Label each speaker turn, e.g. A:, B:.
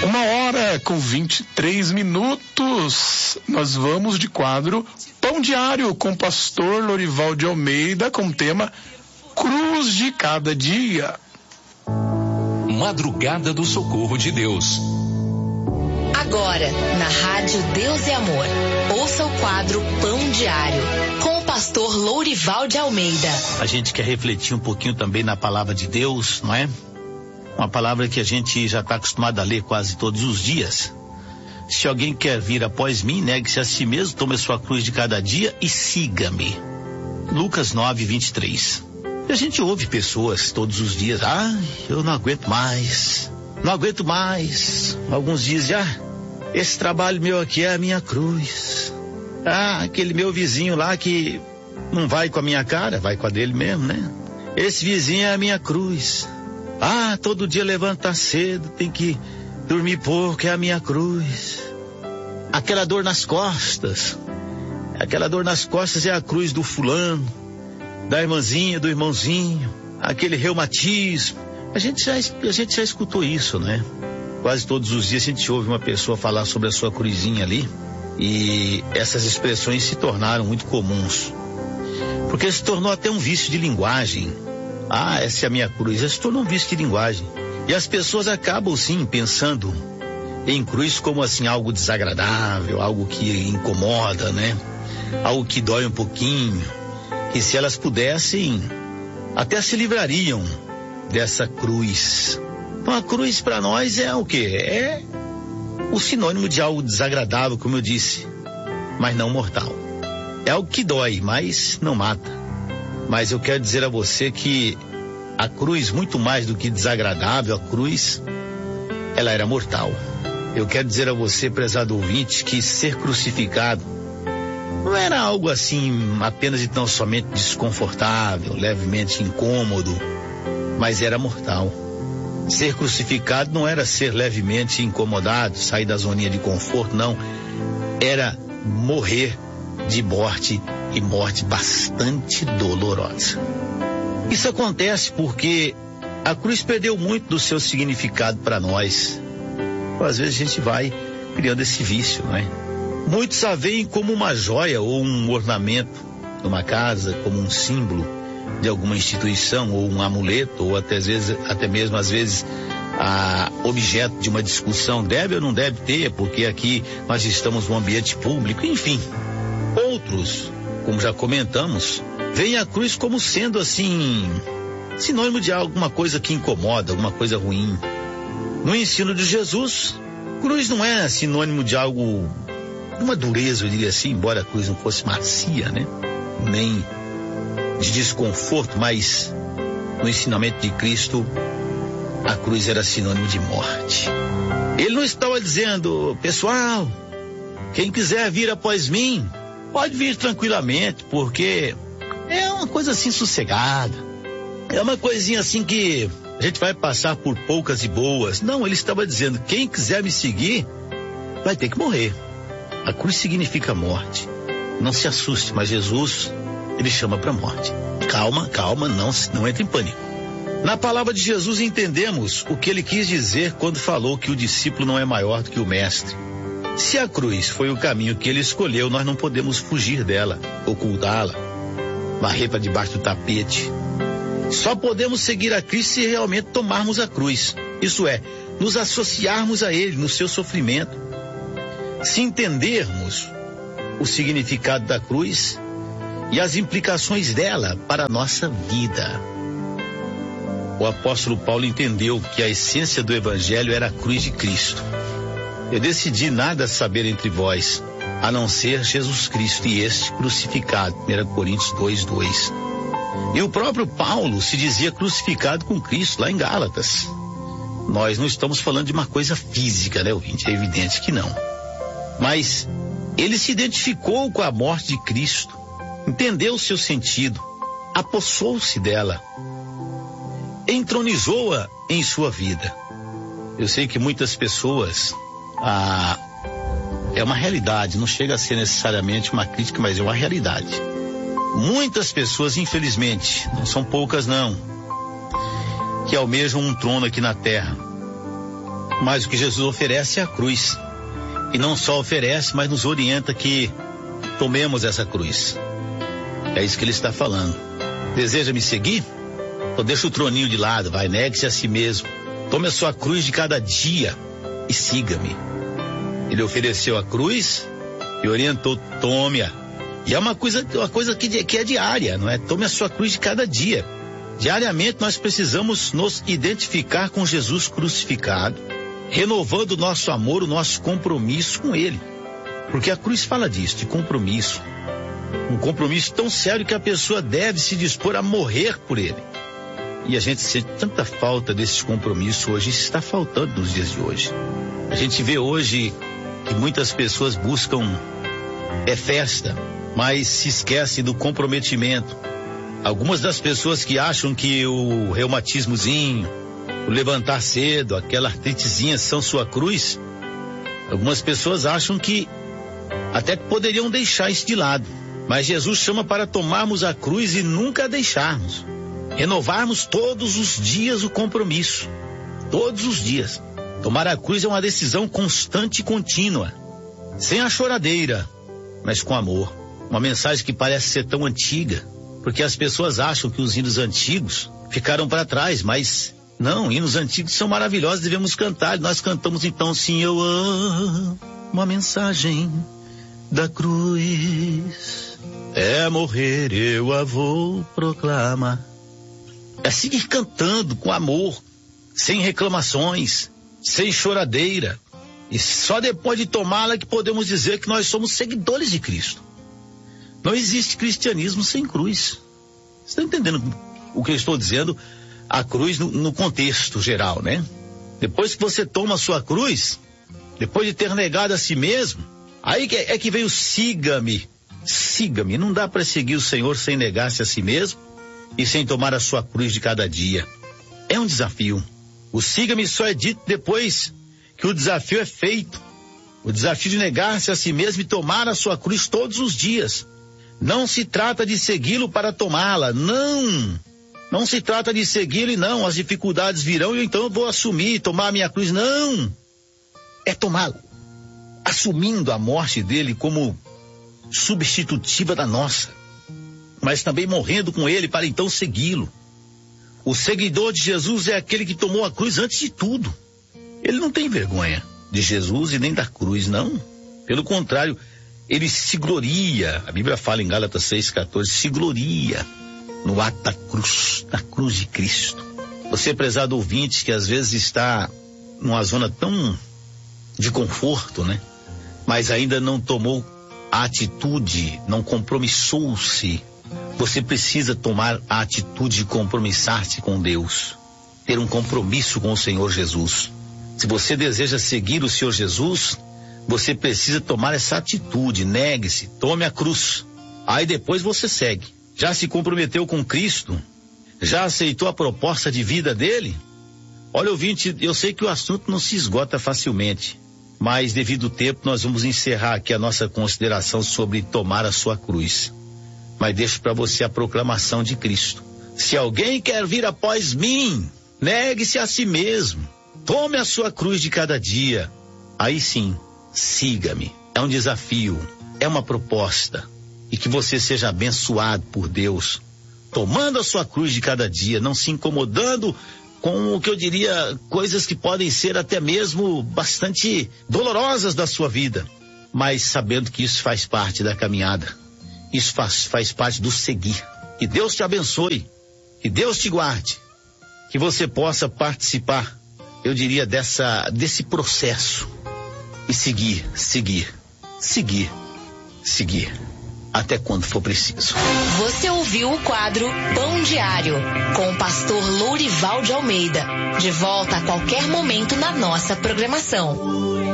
A: 1h23. Nós vamos de quadro Pão Diário com o pastor Lorival de Almeida com o tema Cruz de Cada Dia.
B: Madrugada do Socorro de Deus.
C: Agora, na Rádio Deus e Amor, ouça o quadro Pão Diário, com o pastor Lourival de Almeida.
D: A gente quer refletir um pouquinho também na palavra de Deus, não é? Uma palavra que a gente já está acostumado a ler quase todos os dias. Se alguém quer vir após mim, negue-se a si mesmo, tome a sua cruz de cada dia e siga-me. Lucas 9:23. E a gente ouve pessoas todos os dias, eu não aguento mais. Alguns dias já, esse trabalho meu aqui é a minha cruz. Aquele meu vizinho lá que não vai com a minha cara, vai com a dele mesmo, né? Esse vizinho é a minha cruz. Todo dia levantar cedo, tem que dormir pouco, é a minha cruz. Aquela dor nas costas é a cruz do fulano, da irmãzinha, do irmãozinho, aquele reumatismo. A gente já escutou isso, né? Quase todos os dias a gente ouve uma pessoa falar sobre a sua cruzinha ali, e essas expressões se tornaram muito comuns, porque se tornou até um vício de linguagem. Essa é a minha cruz, se tornou um vício de linguagem, e as pessoas acabam sim pensando em cruz como assim algo desagradável, algo que incomoda, né? Algo que dói um pouquinho, e se elas pudessem até se livrariam dessa cruz. Então a cruz para nós é o quê? É o sinônimo de algo desagradável, como eu disse, mas não mortal. É algo que dói, mas não mata. Mas eu quero dizer a você que a cruz, muito mais do que desagradável, a cruz, ela era mortal. Eu quero dizer a você, prezado ouvinte, que ser crucificado não era algo assim apenas e tão somente desconfortável, levemente incômodo, mas era mortal. Ser crucificado não era ser levemente incomodado, sair da zoninha de conforto, não. Era morrer de morte, e morte bastante dolorosa. Isso acontece porque a cruz perdeu muito do seu significado para nós. Às vezes a gente vai criando esse vício, não é? Muitos a veem como uma joia ou um ornamento numa casa, como um símbolo de alguma instituição, ou um amuleto, ou até mesmo às vezes objeto de uma discussão, deve ou não deve ter, porque aqui nós estamos num ambiente público, enfim. Outros, como já comentamos, veem a cruz como sendo assim, sinônimo de alguma coisa que incomoda, alguma coisa ruim. No ensino de Jesus, cruz não é sinônimo de algo, uma dureza, eu diria assim, embora a cruz não fosse macia, né? Nem de desconforto, mas no ensinamento de Cristo, a cruz era sinônimo de morte. Ele não estava dizendo, pessoal, quem quiser vir após mim, pode vir tranquilamente, porque é uma coisa assim sossegada, é uma coisinha assim que a gente vai passar por poucas e boas. Não, ele estava dizendo, quem quiser me seguir, vai ter que morrer. A cruz significa morte. Não se assuste, mas Jesus, ele chama para a morte. Calma, não entre em pânico. Na palavra de Jesus entendemos o que ele quis dizer quando falou que o discípulo não é maior do que o mestre. Se a cruz foi o caminho que ele escolheu, nós não podemos fugir dela, ocultá-la, varrer para debaixo do tapete. Só podemos seguir a Cristo se realmente tomarmos a cruz. Isso é, nos associarmos a ele no seu sofrimento. Se entendermos o significado da cruz e as implicações dela para a nossa vida. O apóstolo Paulo entendeu que a essência do evangelho era a cruz de Cristo. Eu decidi nada saber entre vós, a não ser Jesus Cristo e este crucificado. 1 Coríntios 2:2. E o próprio Paulo se dizia crucificado com Cristo lá em Gálatas. Nós não estamos falando de uma coisa física, né, ouvinte? É evidente que não. Mas ele se identificou com a morte de Cristo, entendeu o seu sentido, apossou-se dela, entronizou-a em sua vida. Eu sei que muitas pessoas, é uma realidade, não chega a ser necessariamente uma crítica, mas é uma realidade. Muitas pessoas, infelizmente, não são poucas não, que almejam um trono aqui na terra, Mas o que Jesus oferece é a cruz. E não só oferece, mas nos orienta que tomemos essa cruz. É isso que ele está falando. Deseja me seguir? Então deixa o troninho de lado, vai, negue-se a si mesmo. Tome a sua cruz de cada dia e siga-me. Ele ofereceu a cruz e orientou, tome-a. E é uma coisa que é diária, não é? Tome a sua cruz de cada dia. Diariamente nós precisamos nos identificar com Jesus crucificado, renovando o nosso amor, o nosso compromisso com Ele. Porque a cruz fala disso, de compromisso. Um compromisso tão sério que a pessoa deve se dispor a morrer por Ele. E a gente sente tanta falta desse compromisso hoje, isso está faltando nos dias de hoje. A gente vê hoje que muitas pessoas buscam festa, mas se esquecem do comprometimento. Algumas das pessoas que acham que o reumatismozinho, o levantar cedo, aquela artritezinha são sua cruz, algumas pessoas acham que até poderiam deixar isso de lado. Mas Jesus chama para tomarmos a cruz e nunca a deixarmos. Renovarmos todos os dias o compromisso. Todos os dias. Tomar a cruz é uma decisão constante e contínua. Sem a choradeira, mas com amor. Uma mensagem que parece ser tão antiga, porque as pessoas acham que os hinos antigos ficaram para trás, mas não, hinos antigos são maravilhosos, devemos cantar. Nós cantamos então, sim, eu amo uma mensagem da cruz. É morrer, eu a vou proclamar. É seguir cantando com amor, sem reclamações, sem choradeira. E só depois de tomá-la que podemos dizer que nós somos seguidores de Cristo. Não existe cristianismo sem cruz. Você está entendendo o que eu estou dizendo? A cruz no contexto geral, né? Depois que você toma a sua cruz, depois de ter negado a si mesmo, aí é que vem o siga-me. Siga-me. Não dá para seguir o Senhor sem negar-se a si mesmo e sem tomar a sua cruz de cada dia. É um desafio. O siga-me só é dito depois que o desafio é feito. O desafio de negar-se a si mesmo e tomar a sua cruz todos os dias. Não se trata de segui-lo para tomá-la, não. Não se trata de segui-lo e não, as dificuldades virão e então eu vou assumir, tomar a minha cruz, não. É tomá-lo, assumindo a morte dele como substitutiva da nossa, mas também morrendo com ele para então segui-lo. O seguidor de Jesus é aquele que tomou a cruz antes de tudo. Ele não tem vergonha de Jesus e nem da cruz, não. Pelo contrário, ele se gloria, a Bíblia fala em Gálatas 6,14, se gloria no ato da cruz de Cristo. Você, prezado ouvinte, que às vezes está numa zona tão de conforto, né? Mas ainda não tomou a atitude, não compromissou-se. Você precisa tomar a atitude de compromissar-se com Deus, ter um compromisso com o Senhor Jesus. Se você deseja seguir o Senhor Jesus, você precisa tomar essa atitude, negue-se, tome a cruz. Aí depois você segue. Já se comprometeu com Cristo? Já aceitou a proposta de vida dele? Olha, ouvinte, eu sei que o assunto não se esgota facilmente, mas devido ao tempo nós vamos encerrar aqui a nossa consideração sobre tomar a sua cruz. Mas deixo para você a proclamação de Cristo. Se alguém quer vir após mim, negue-se a si mesmo, tome a sua cruz de cada dia. Aí sim, siga-me. É um desafio, é uma proposta. E que você seja abençoado por Deus, tomando a sua cruz de cada dia, não se incomodando com o que eu diria, coisas que podem ser até mesmo bastante dolorosas da sua vida, mas sabendo que isso faz parte da caminhada, isso faz parte do seguir. Que Deus te abençoe, que Deus te guarde, que você possa participar, eu diria, desse processo e seguir. Até quando for preciso.
C: Você ouviu o quadro Pão Diário, com o pastor Lourival de Almeida. De volta a qualquer momento na nossa programação.